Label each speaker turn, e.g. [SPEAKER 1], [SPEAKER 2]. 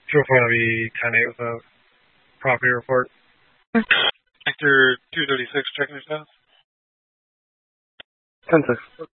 [SPEAKER 1] be 10-8 with a property report. Sector 236, checking your status.
[SPEAKER 2] 10-6.